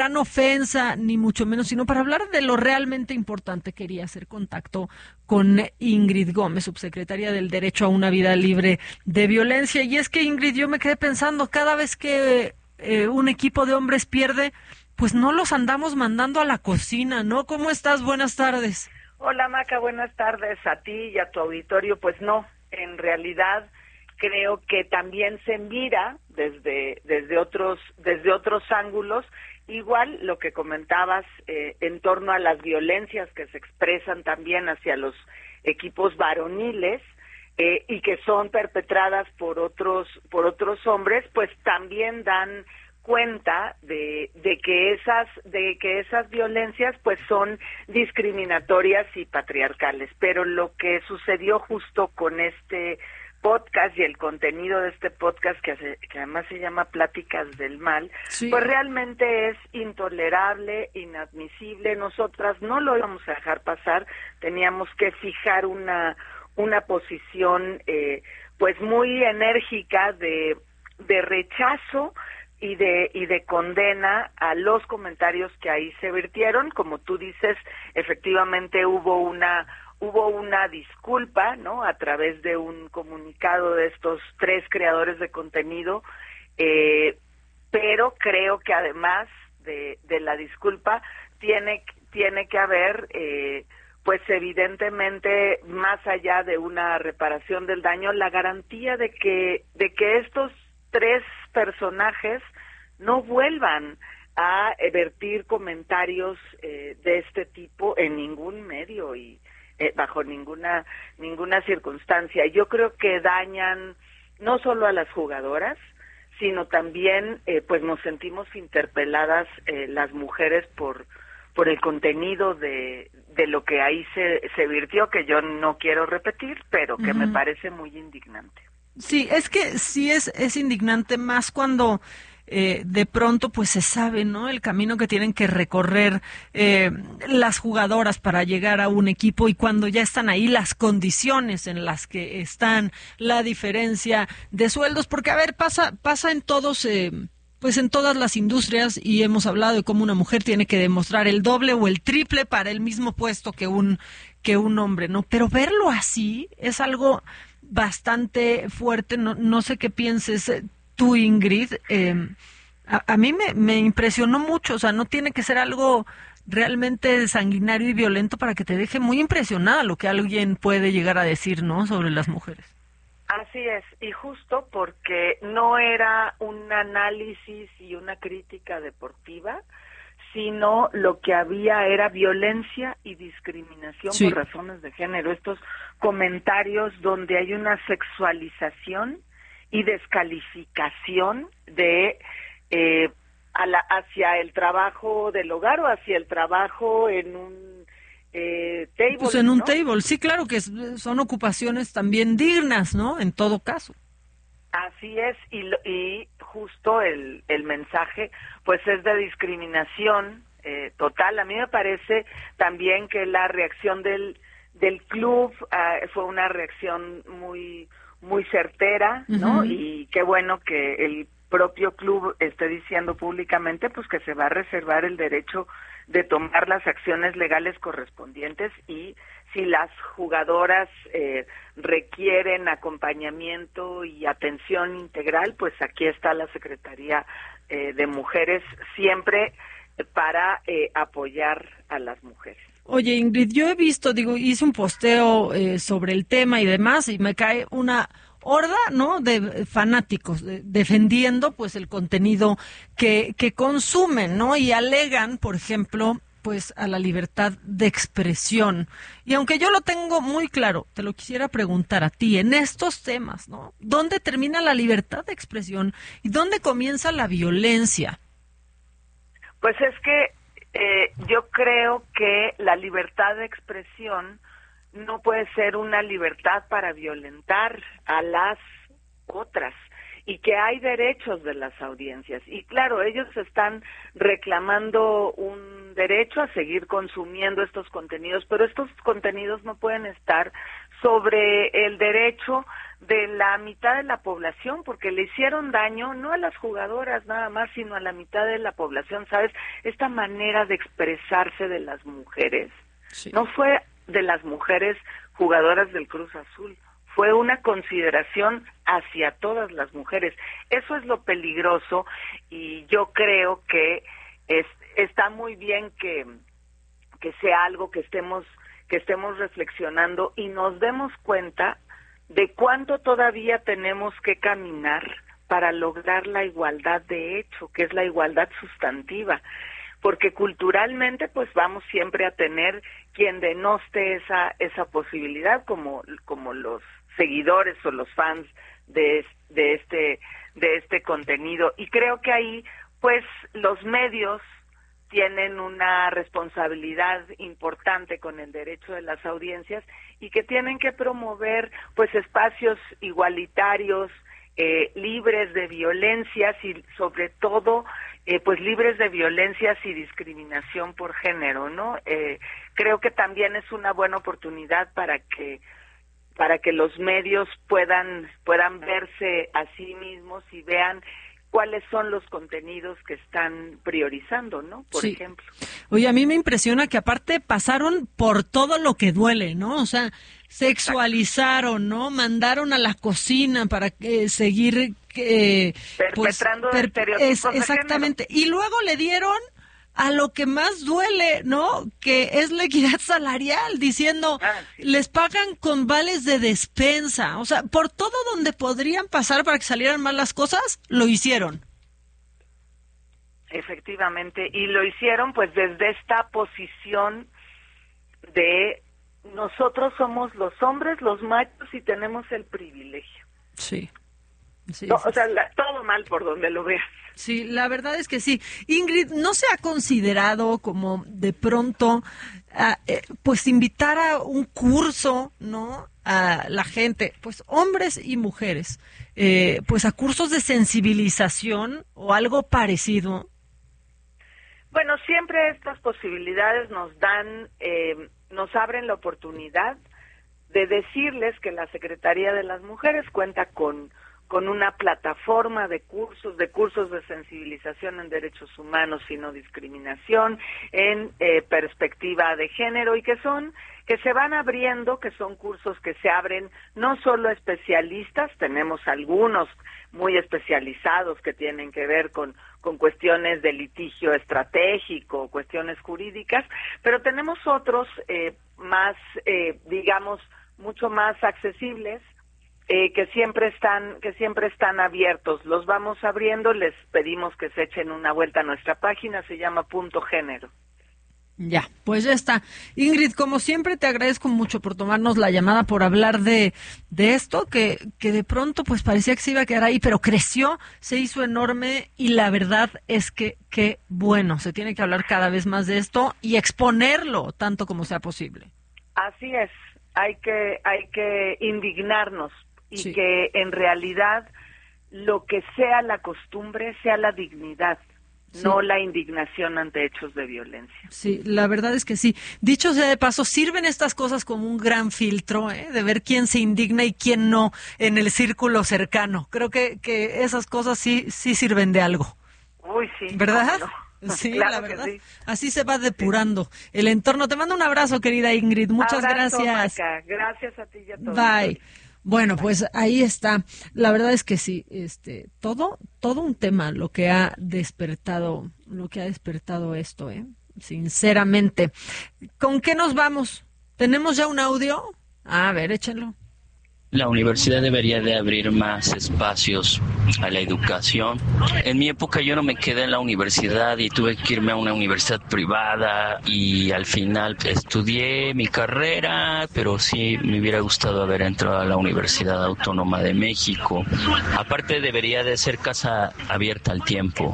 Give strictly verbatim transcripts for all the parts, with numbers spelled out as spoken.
gran ofensa, ni mucho menos, sino para hablar de lo realmente importante. Quería hacer contacto con Ingrid Gómez, subsecretaria del Derecho a una Vida Libre de Violencia. Y es que, Ingrid, yo me quedé pensando, cada vez que eh, un equipo de hombres pierde, pues no los andamos mandando a la cocina, ¿no? ¿Cómo estás? Buenas tardes. Hola, Maca, buenas tardes a ti y a tu auditorio. Pues no, en realidad creo que también se mira desde desde otros desde otros ángulos, igual lo que comentabas eh, en torno a las violencias que se expresan también hacia los equipos varoniles eh, y que son perpetradas por otros por otros hombres, pues también dan cuenta de, de que esas de que esas violencias pues son discriminatorias y patriarcales. Pero lo que sucedió justo con este podcast y el contenido de este podcast, que, hace, que además se llama Pláticas del Mal, sí, pues realmente es intolerable, inadmisible. Nosotras no lo íbamos a dejar pasar, teníamos que fijar una una posición eh, pues muy enérgica de de rechazo y de y de condena a los comentarios que ahí se vertieron. Como tú dices, efectivamente hubo una hubo una disculpa, ¿no?, a través de un comunicado de estos tres creadores de contenido, eh, pero creo que además de, de la disculpa tiene tiene que haber eh, pues evidentemente, más allá de una reparación del daño, la garantía de que de que estos tres personajes no vuelvan a vertir comentarios eh, de este tipo en ningún medio y eh, bajo ninguna ninguna circunstancia. Yo creo que dañan no solo a las jugadoras, sino también eh, pues nos sentimos interpeladas eh, las mujeres por por el contenido de de lo que ahí se se virtió, que yo no quiero repetir, pero que uh-huh. me parece muy indignante. Sí, es que sí es es indignante, más cuando eh, de pronto pues se sabe, ¿no?, el camino que tienen que recorrer eh, las jugadoras para llegar a un equipo, y cuando ya están ahí, las condiciones en las que están, la diferencia de sueldos, porque a ver, pasa pasa en todos eh, pues en todas las industrias, y hemos hablado de cómo una mujer tiene que demostrar el doble o el triple para el mismo puesto que un que un hombre, ¿no? Pero verlo así es algo bastante fuerte. No, no sé qué pienses tú, Ingrid. Eh, a, a mí me, me impresionó mucho. O sea, no tiene que ser algo realmente sanguinario y violento para que te deje muy impresionada lo que alguien puede llegar a decir, ¿no?, sobre las mujeres. Así es, y justo porque no era un análisis y una crítica deportiva, sino lo que había era violencia y discriminación sí. por razones de género. Estos comentarios donde hay una sexualización y descalificación de eh, a la, hacia el trabajo del hogar o hacia el trabajo en un Eh, table, pues en un ¿no? table, sí, claro que son ocupaciones también dignas, ¿no?, en todo caso. Así es, y, y justo el, el mensaje pues es de discriminación eh, total. A mí me parece también que la reacción del del club uh, fue una reacción muy muy certera, ¿no? Uh-huh. Y qué bueno que el propio club esté diciendo públicamente pues que se va a reservar el derecho de tomar las acciones legales correspondientes, y si las jugadoras eh, requieren acompañamiento y atención integral, pues aquí está la Secretaría eh, de Mujeres siempre para eh, apoyar a las mujeres. Oye, Ingrid, yo he visto, digo, hice un posteo eh, sobre el tema y demás, y me cae una horda, ¿no?, de fanáticos de, defendiendo pues el contenido que que consumen, ¿no?, y alegan, por ejemplo, pues a la libertad de expresión. Y aunque yo lo tengo muy claro, te lo quisiera preguntar a ti, en estos temas, ¿no?, ¿dónde termina la libertad de expresión y dónde comienza la violencia? Pues es que eh, yo creo que la libertad de expresión no puede ser una libertad para violentar a las otras, y que hay derechos de las audiencias. Y claro, ellos están reclamando un derecho a seguir consumiendo estos contenidos, pero estos contenidos no pueden estar sobre el derecho de la mitad de la población, porque le hicieron daño no a las jugadoras nada más, sino a la mitad de la población, ¿sabes? Esta manera de expresarse de las mujeres, sí. No fue de las mujeres jugadoras del Cruz Azul, fue una consideración hacia todas las mujeres. Eso es lo peligroso, y yo creo que es, está muy bien que, que sea algo que estemos, que estemos reflexionando y nos demos cuenta de cuánto todavía tenemos que caminar para lograr la igualdad de hecho, que es la igualdad sustantiva, porque culturalmente pues vamos siempre a tener quien denoste esa esa posibilidad, como como los seguidores o los fans de de este de este contenido, y creo que ahí pues los medios tienen una responsabilidad importante con el derecho de las audiencias y que tienen que promover pues espacios igualitarios, eh, libres de violencias y sobre todo eh, pues libres de violencias y discriminación por género, ¿no? Eh, creo que también es una buena oportunidad para que para que los medios puedan puedan verse a sí mismos y vean cuáles son los contenidos que están priorizando, ¿no? Por sí. ejemplo. Oye, a mí me impresiona que aparte pasaron por todo lo que duele, ¿no? O sea, sexualizaron, ¿no? Mandaron a la cocina para eh, seguir eh, perpetrando pues, per, estereotipos es, exactamente. Y luego le dieron a lo que más duele, ¿no? Que es la equidad salarial, diciendo, ah, sí. les pagan con vales de despensa. O sea, por todo donde podrían pasar para que salieran mal las cosas, lo hicieron. Efectivamente, y lo hicieron pues desde esta posición de nosotros somos los hombres, los machos, y tenemos el privilegio. Sí. sí no, sí, o sea, sí. La, todo mal por donde lo veas. Sí, la verdad es que sí. Ingrid, ¿no se ha considerado como de pronto a, eh, pues invitar a un curso, ¿no? A la gente, pues hombres y mujeres, eh, pues a cursos de sensibilización o algo parecido? Bueno, siempre estas posibilidades nos dan, eh, nos abren la oportunidad de decirles que la Secretaría de las Mujeres cuenta con con una plataforma de cursos, de cursos de sensibilización en derechos humanos y no discriminación, en eh, perspectiva de género, y que son, que se van abriendo, que son cursos que se abren no solo a especialistas, tenemos algunos muy especializados que tienen que ver con, con cuestiones de litigio estratégico, cuestiones jurídicas, pero tenemos otros eh, más, eh, digamos, mucho más accesibles, Eh, que siempre están que siempre están abiertos. Los vamos abriendo, les pedimos que se echen una vuelta a nuestra página, se llama Punto Género. Ya, pues ya está. Ingrid, como siempre te agradezco mucho por tomarnos la llamada, por hablar de, de esto, que, que de pronto pues parecía que se iba a quedar ahí, pero creció, se hizo enorme, y la verdad es que, que bueno, se tiene que hablar cada vez más de esto y exponerlo tanto como sea posible. Así es, hay que, hay que indignarnos. Y sí. que en realidad lo que sea la costumbre sea la dignidad, sí. no la indignación ante hechos de violencia. Sí, la verdad es que sí. Dicho sea de paso, sirven estas cosas como un gran filtro, ¿eh? De ver quién se indigna y quién no en el círculo cercano. Creo que, que esas cosas sí, sí sirven de algo. Uy, sí. ¿Verdad? No. Sí, claro, la verdad. Sí. Así se va depurando sí. el entorno. Te mando un abrazo, querida Ingrid. Muchas abrazo, gracias. Maca. Gracias a ti y a todos. Bye. Bueno, pues ahí está. La verdad es que sí, este, todo, todo un tema lo que ha despertado, lo que ha despertado esto, ¿eh? Sinceramente. ¿Con qué nos vamos? ¿Tenemos ya un audio? A ver, échenlo. La universidad debería de abrir más espacios a la educación. En mi época yo no me quedé en la universidad y tuve que irme a una universidad privada, y al final estudié mi carrera, pero sí me hubiera gustado haber entrado a la Universidad Autónoma de México. Aparte, debería de ser casa abierta al tiempo.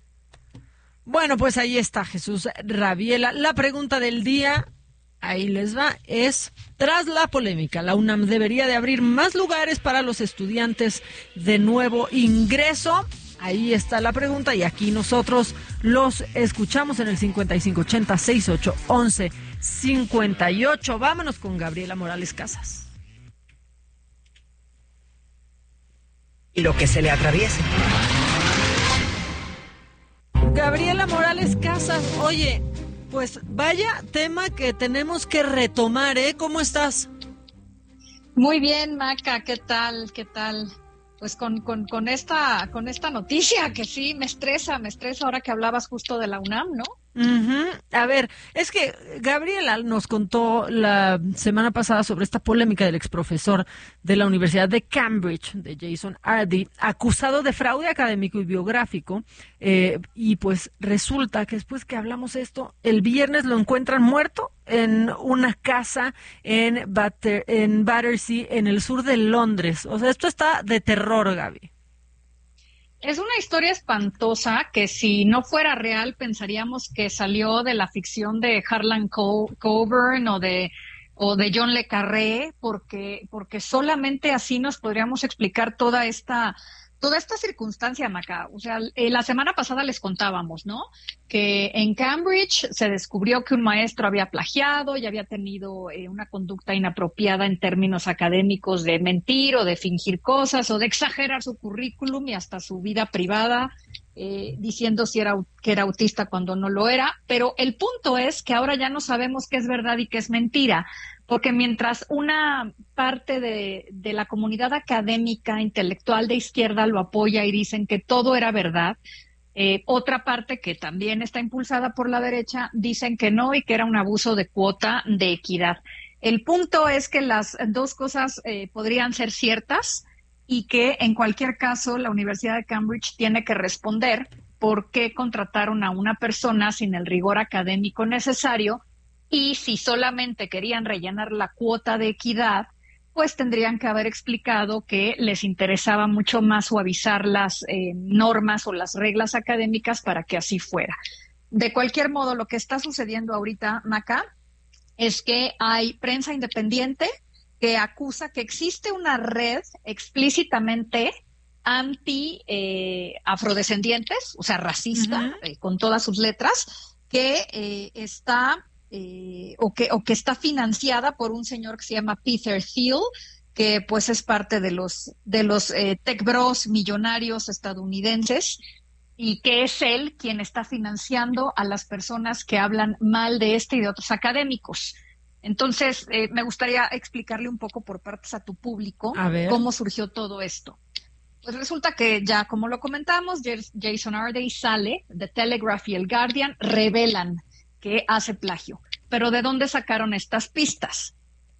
Bueno, pues ahí está Jesús Rabiela. La pregunta del día, ahí les va, es: tras la polémica, la UNAM debería de abrir más lugares para los estudiantes de nuevo ingreso. Ahí está la pregunta, y aquí nosotros los escuchamos en el cincuenta y cinco ochenta, sesenta y ocho, once, cincuenta y ocho. Vámonos con Gabriela Morales Casas. y lo que se le atraviese. Gabriela Morales Casas, oye, pues vaya tema que tenemos que retomar, ¿eh? ¿Cómo estás? Muy bien, Maca, ¿qué tal? ¿Qué tal? Pues con, con, con esta con esta noticia que sí me estresa, me estresa ahora que hablabas justo de la UNAM, ¿no? Uh-huh. A ver, es que Gabriela nos contó la semana pasada sobre esta polémica del exprofesor de la Universidad de Cambridge, de Jason Ardy, acusado de fraude académico y biográfico, eh, y pues resulta que después que hablamos esto, el viernes lo encuentran muerto en una casa en, Batter, en Battersea, en el sur de Londres. O sea, esto está de terror, Gaby. Es una historia espantosa que si no fuera real pensaríamos que salió de la ficción de Harlan Coben o de o de John le Carré, porque porque solamente así nos podríamos explicar toda esta toda esta circunstancia, Maca. O sea, eh, la semana pasada les contábamos, ¿no? Que en Cambridge se descubrió que un maestro había plagiado y había tenido eh, una conducta inapropiada en términos académicos de mentir o de fingir cosas o de exagerar su currículum y hasta su vida privada, eh, diciendo si era que era autista cuando no lo era. Pero el punto es que ahora ya no sabemos qué es verdad y qué es mentira. Porque mientras una parte de, de la comunidad académica, intelectual de izquierda lo apoya y dicen que todo era verdad, eh, otra parte que también está impulsada por la derecha dicen que no y que era un abuso de cuota de equidad. El punto es que las dos cosas eh, podrían ser ciertas y que en cualquier caso la Universidad de Cambridge tiene que responder por qué contrataron a una persona sin el rigor académico necesario. Y si solamente querían rellenar la cuota de equidad, pues tendrían que haber explicado que les interesaba mucho más suavizar las eh, normas o las reglas académicas para que así fuera. De cualquier modo, lo que está sucediendo ahorita, Maca, es que hay prensa independiente que acusa que existe una red explícitamente anti-afrodescendientes, eh, o sea, racista, uh-huh. eh, con todas sus letras, que eh, está... Eh, o que o que está financiada por un señor que se llama Peter Thiel, que pues es parte de los de los eh, tech bros millonarios estadounidenses y que es él quien está financiando a las personas que hablan mal de este y de otros académicos. Entonces, eh, me gustaría explicarle un poco por partes a tu público cómo surgió todo esto. Pues resulta que ya, como lo comentamos, Jason Ardy sale, The Telegraph y el Guardian revelan que hace plagio. Pero ¿de dónde sacaron estas pistas?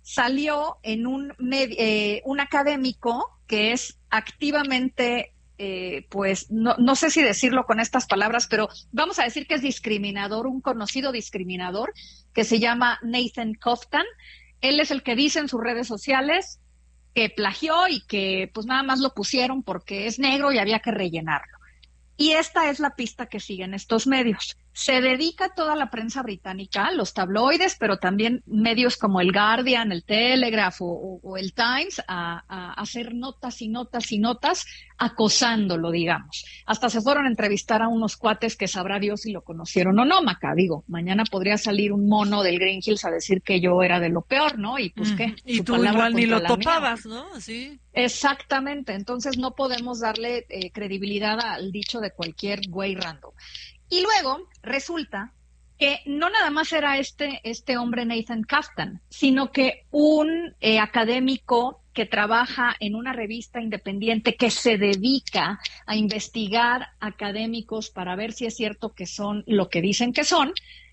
Salió en un, eh, un académico que es activamente, eh, pues, no, no sé si decirlo con estas palabras, pero vamos a decir que es discriminador, un conocido discriminador, que se llama Nathan Koftan. Él es el que dice en sus redes sociales que plagió y que pues nada más lo pusieron porque es negro y había que rellenarlo. Y esta es la pista que siguen estos medios. Se dedica toda la prensa británica, los tabloides, pero también medios como el Guardian, el Telegraph o, o, o el Times, a, a hacer notas y notas y notas, acosándolo, digamos. Hasta se fueron a entrevistar a unos cuates que sabrá Dios si lo conocieron o no, Maca. Digo, mañana podría salir un mono del Green Hills a decir que yo era de lo peor, ¿no? Y pues, ¿qué? Y tú igual ni lo topabas, ¿no? Sí. Exactamente. Entonces no podemos darle eh, credibilidad al dicho de cualquier güey random. Y luego resulta que no nada más era este, este hombre Nathan Koftan, sino que un eh, académico que trabaja en una revista independiente que se dedica a investigar académicos para ver si es cierto que son lo que dicen que son,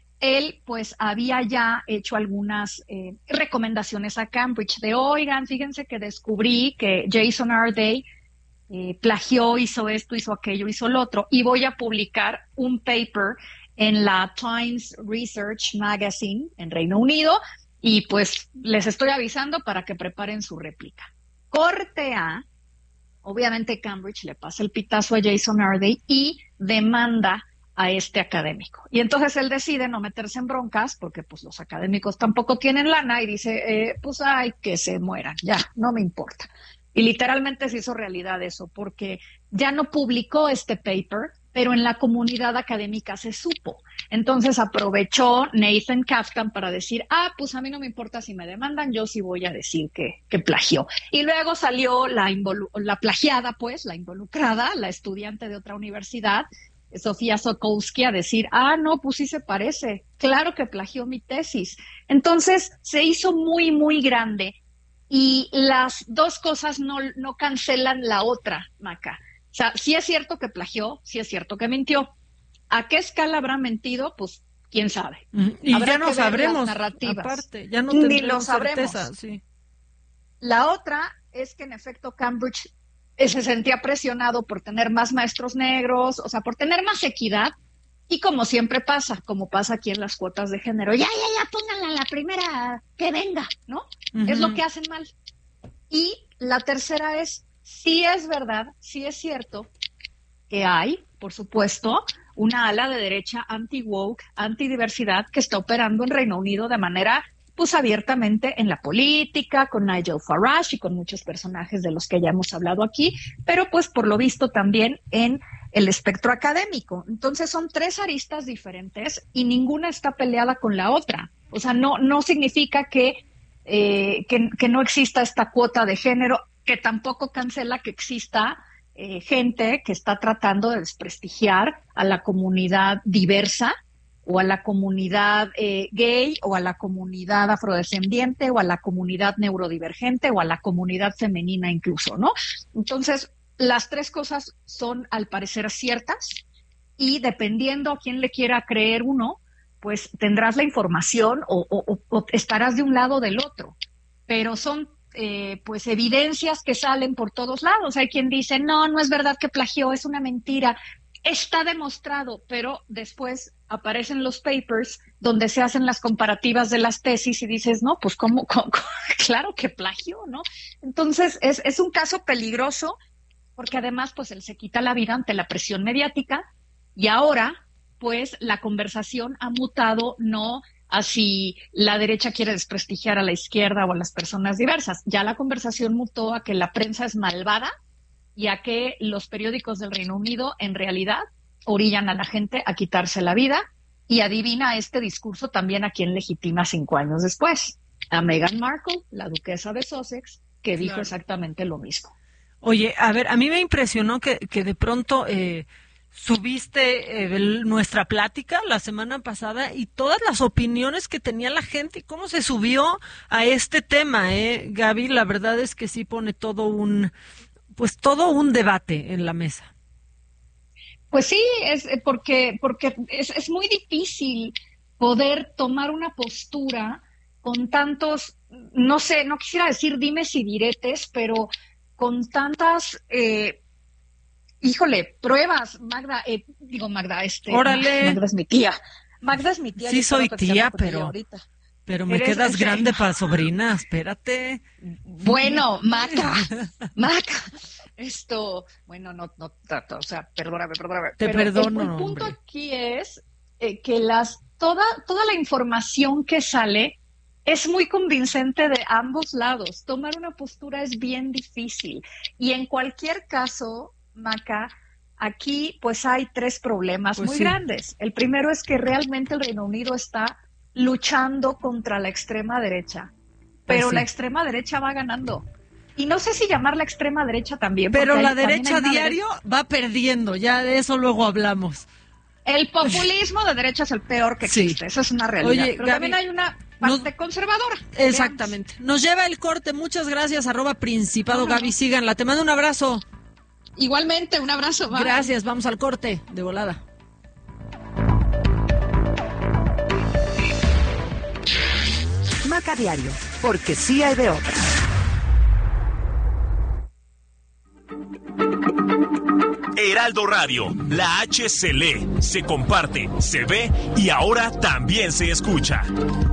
él pues había ya hecho algunas eh, recomendaciones a Cambridge de, oigan, fíjense que descubrí que Jason Ardy Eh, plagió, hizo esto, hizo aquello, hizo lo otro, y voy a publicar un paper en la Times Research Magazine en Reino Unido, y pues les estoy avisando para que preparen su réplica. Corte A, obviamente Cambridge le pasa el pitazo a Jason Ardy y demanda a este académico. Y entonces él decide no meterse en broncas, porque pues los académicos tampoco tienen lana, y dice, eh, pues ay, que se mueran, ya, no me importa. Y literalmente se hizo realidad eso, porque ya no publicó este paper, pero en la comunidad académica se supo. Entonces aprovechó Nathan Kaftan para decir, ah, pues a mí no me importa si me demandan, yo sí voy a decir que, que plagió. Y luego salió la, involu- la plagiada, pues, la involucrada, la estudiante de otra universidad, Sofía Sokolsky, a decir, ah, no, pues sí se parece, claro que plagió mi tesis. Entonces se hizo muy, muy grande y las dos cosas no, no cancelan la otra, Maca. O sea, sí es cierto que plagió, sí es cierto que mintió. ¿A qué escala habrá mentido? Pues quién sabe. Y Habrá ya no que ver sabremos, las narrativas. aparte, ya no Ni tendremos lo sabremos. certeza, sí. La otra es que en efecto Cambridge eh, se sentía presionado por tener más maestros negros, o sea, por tener más equidad, y como siempre pasa, como pasa aquí en las cuotas de género, ya, ya, ya, pónganla la primera que venga, ¿no? Uh-huh. Es lo que hacen mal. Y la tercera es, sí es verdad, sí es cierto que hay, por supuesto, una ala de derecha anti-woke, anti-diversidad que está operando en Reino Unido de manera pues abiertamente en la política, con Nigel Farage y con muchos personajes de los que ya hemos hablado aquí, pero pues por lo visto también en el espectro académico. Entonces son tres aristas diferentes y ninguna está peleada con la otra. O sea, no, no significa que, eh, que, que no exista esta cuota de género, que tampoco cancela que exista eh, gente que está tratando de desprestigiar a la comunidad diversa, o a la comunidad eh, gay, o a la comunidad afrodescendiente, o a la comunidad neurodivergente, o a la comunidad femenina incluso, ¿no? Entonces, las tres cosas son al parecer ciertas, y dependiendo a quién le quiera creer uno, pues tendrás la información o, o, o estarás de un lado o del otro. Pero son eh, pues evidencias que salen por todos lados. Hay quien dice, no, no es verdad que plagió, es una mentira. Está demostrado, pero después aparecen los papers donde se hacen las comparativas de las tesis y dices, no, pues cómo, cómo claro que plagió, ¿no? Entonces es, es un caso peligroso porque además pues él se quita la vida ante la presión mediática y ahora pues la conversación ha mutado no a si la derecha quiere desprestigiar a la izquierda o a las personas diversas, ya la conversación mutó a que la prensa es malvada y a que los periódicos del Reino Unido en realidad orillan a la gente a quitarse la vida, y adivina este discurso también a quien legitima cinco años después, a Meghan Markle, la duquesa de Sussex, que dijo claro. exactamente lo mismo. Oye, a ver, a mí me impresionó que, que de pronto eh, subiste eh, el, nuestra plática la semana pasada y todas las opiniones que tenía la gente y cómo se subió a este tema, ¿eh? Gaby, la verdad es que sí pone todo un... pues todo un debate en la mesa. Pues sí, es porque, porque es, es muy difícil poder tomar una postura con tantos, no sé, no quisiera decir dimes y diretes, pero con tantas, eh, híjole, pruebas, Magda, eh, digo Magda, este, ¡Órale! Magda es mi tía, Magda es mi tía. Sí soy tía, pero... Pero me Eres, quedas grande para sobrina, espérate. Bueno, Maca, Maca, esto, bueno, no, no, no, o sea, perdóname, perdóname. Te pero perdono, el, el punto hombre. aquí es eh, que las, toda, toda la información que sale es muy convincente de ambos lados. Tomar una postura es bien difícil. Y en cualquier caso, Maca, aquí pues hay tres problemas pues muy sí. grandes. El primero es que realmente el Reino Unido está luchando contra la extrema derecha, pero sí. la extrema derecha va ganando. Y no sé si llamarla extrema derecha también. Pero la hay, derecha diario derecha... va perdiendo, ya de eso luego hablamos. El populismo de derecha es el peor que existe, sí. Eso es una realidad. Oye, pero Gaby, también hay una parte nos... conservadora. Exactamente. Veamos. Nos lleva el corte, muchas gracias, arroba Principado, no, no, Gaby, no. síganla. Te mando un abrazo. Igualmente, un abrazo. Bye. Gracias, vamos al corte, de volada. Maca Diario, porque sí hay de otra. Heraldo Radio, la H se lee, se comparte, se ve y ahora también se escucha.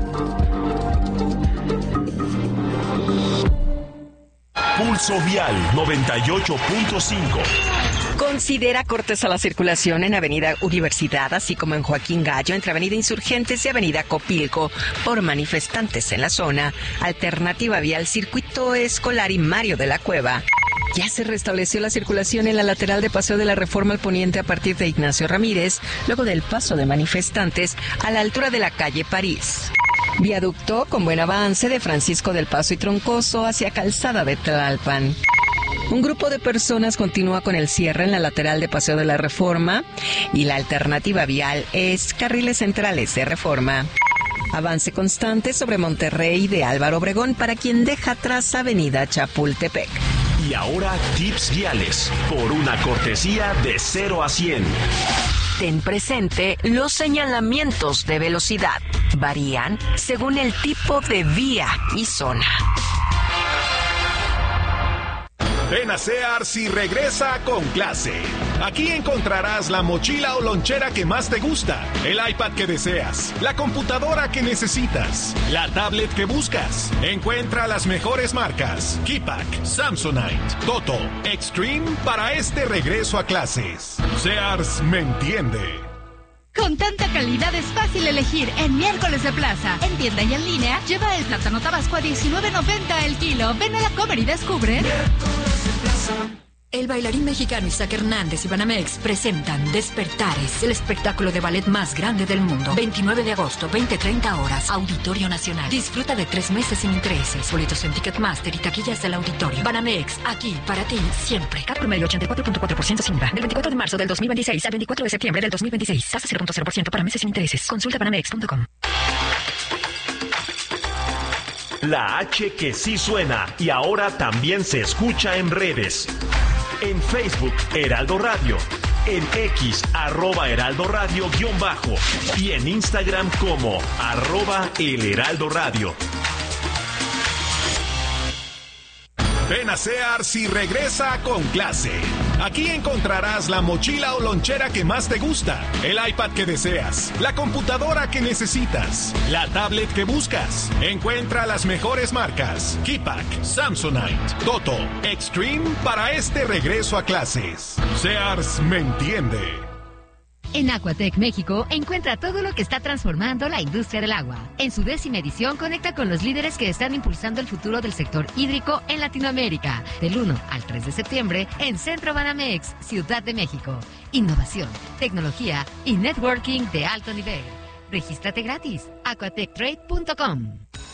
Pulso Vial noventa y ocho punto cinco. Considera cortes a la circulación en Avenida Universidad, así como en Joaquín Gallo, entre Avenida Insurgentes y Avenida Copilco, por manifestantes en la zona. Alternativa vial Circuito Escolar y Mario de la Cueva. Ya se restableció la circulación en la lateral de Paseo de la Reforma al poniente a partir de Ignacio Ramírez, luego del paso de manifestantes a la altura de la calle París. Viaducto con buen avance de Francisco del Paso y Troncoso hacia Calzada de Tlalpan. Un grupo de personas continúa con el cierre en la lateral de Paseo de la Reforma y la alternativa vial es carriles centrales de Reforma. Avance constante sobre Monterrey de Álvaro Obregón para quien deja atrás Avenida Chapultepec. Y ahora tips viales por una cortesía de cero a cien. Ten presente los señalamientos de velocidad. Varían según el tipo de vía y zona. Ven a Sears y regresa con clase. Aquí encontrarás la mochila o lonchera que más te gusta, el iPad que deseas, la computadora que necesitas, la tablet que buscas. Encuentra las mejores marcas: Keypack, Samsonite, Toto, Extreme para este regreso a clases. Sears me entiende. Con tanta calidad es fácil elegir en Miércoles de Plaza. En tienda y en línea, lleva el plátano tabasco a diecinueve noventa el kilo. Ven a la Comer y descubre. El bailarín mexicano Isaac Hernández y Banamex presentan Despertares, el espectáculo de ballet más grande del mundo. veintinueve de agosto, veinte treinta horas, Auditorio Nacional. Disfruta de tres meses sin intereses. Boletos en Ticketmaster y taquillas del auditorio. Banamex, aquí para ti, siempre. Cat promedio ochenta y cuatro punto cuatro por ciento sin I V A. Del veinticuatro de marzo del dos mil veintiséis al veinticuatro de septiembre del dos mil veintiséis. Tasa cero punto cero por ciento para meses sin intereses. Consulta banamex punto com. La H que sí suena y ahora también se escucha en redes. En Facebook, Heraldo Radio. En X, arroba Heraldo Radio guión bajo. Y en Instagram como arroba El Heraldo Radio. Ven a Sears y regresa con clase. Aquí encontrarás la mochila o lonchera que más te gusta, el iPad que deseas, la computadora que necesitas, la tablet que buscas. Encuentra las mejores marcas: Keypack, Samsonite, Toto, Extreme para este regreso a clases. Sears me entiende. En Aquatec México encuentra todo lo que está transformando la industria del agua. En su décima edición conecta con los líderes que están impulsando el futuro del sector hídrico en Latinoamérica. Del uno al tres de septiembre en Centro Banamex, Ciudad de México. Innovación, tecnología y networking de alto nivel. Regístrate gratis. aquatec trade punto com.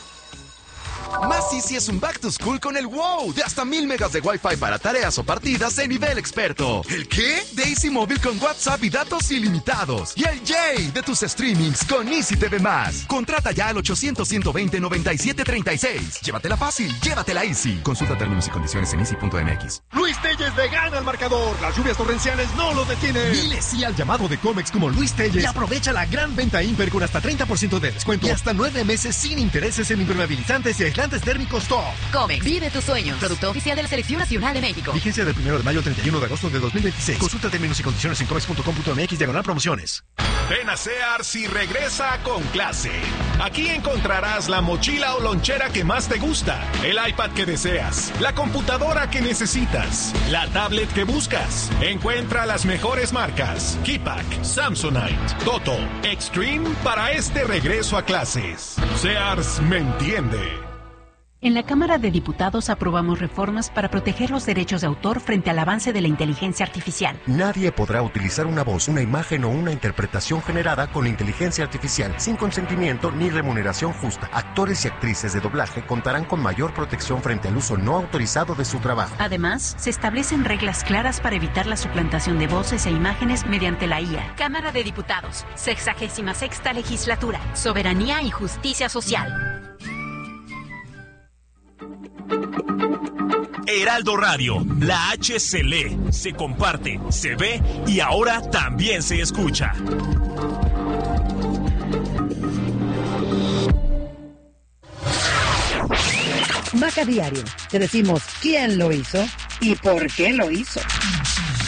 Más Easy es un back to school con el wow de hasta mil megas de Wi-Fi para tareas o partidas de nivel experto. ¿El qué? De Easy Móvil con WhatsApp y datos ilimitados. Y el Yay de tus streamings con Easy T V más. Contrata ya al ochocientos, ciento veinte, noventa y siete treinta y seis. Llévatela fácil, llévatela Easy. Consulta términos y condiciones en easy punto m x. Luis Telles le gana al marcador. Las lluvias torrenciales no lo detienen. Dile sí al llamado de Comex como Luis Telles y aprovecha la gran venta Imper con hasta treinta por ciento de descuento y hasta nueve meses sin intereses en impermeabilizantes y aislantes térmicos Top. Comex, vive tus sueños. Producto oficial de la Selección Nacional de México. Vigencia del primero de mayo al treinta y uno de agosto de dos mil veintiséis. Consulta términos y condiciones en comex punto com punto m x diagonal promociones. Ven a Sears y regresa con clase. Aquí encontrarás la mochila o lonchera que más te gusta, el iPad que deseas, la computadora que necesitas, la tablet que buscas. Encuentra las mejores marcas: Keypack, Samsonite, Toto, Extreme para este regreso a clases. Sears me entiende. En la Cámara de Diputados aprobamos reformas para proteger los derechos de autor frente al avance de la inteligencia artificial. Nadie podrá utilizar una voz, una imagen o una interpretación generada con inteligencia artificial sin consentimiento ni remuneración justa. Actores y actrices de doblaje contarán con mayor protección frente al uso no autorizado de su trabajo. Además, se establecen reglas claras para evitar la suplantación de voces e imágenes mediante la I A. Cámara de Diputados, sexagésima sexta legislatura, soberanía y justicia social. Heraldo Radio, la H se lee, se comparte, se ve y ahora también se escucha. Maca Diario, te decimos quién lo hizo y por qué lo hizo.